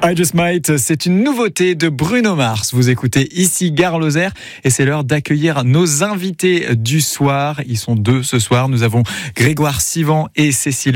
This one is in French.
I Just Might, c'est une nouveauté de Bruno Mars. Vous écoutez ici Gare Lozère et c'est l'heure d'accueillir nos invités du soir. Ils sont deux ce soir. Nous avons Grégoire Sivan et Cécile